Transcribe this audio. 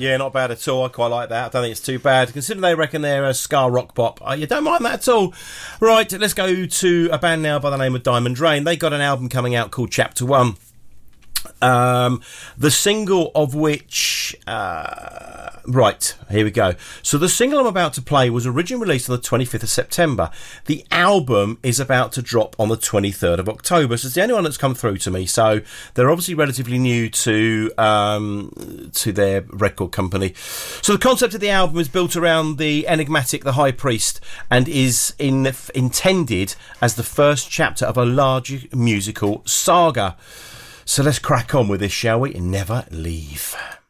Yeah, not bad at all. I quite like that. I don't think it's too bad. Considering they reckon they're a ska rock pop, you don't mind that at all. Right, let's go to a band now by the name of Diamond Rain. They got an album coming out called Chapter 1. The single of which... right, here we go. So the single I'm about to play was originally released on the 25th of September. The album is about to drop on the 23rd of October. So it's the only one that's come through to me. So they're obviously relatively new to their record company. So the concept of the album is built around the enigmatic The High Priest and is intended as the first chapter of a larger musical saga. So let's crack on with this, shall we? Never Leave.